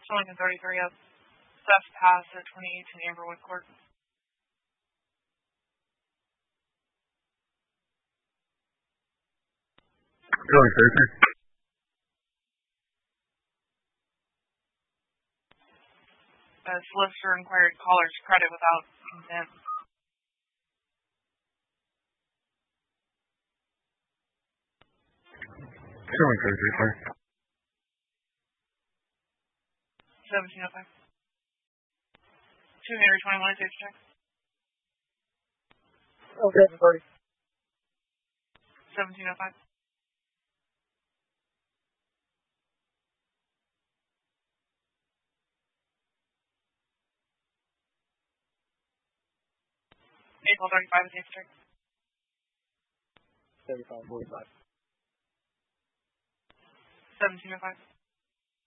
showing a 33 of theft pass at 2018 Amberwood Court. Showing 33. Solicitor inquired caller's credit without consent. Showing 33, sir. 1705. 2 Henry 21 is safe check. Okay, 30. 1705. April 35 is safe check. 35, 45. 1705.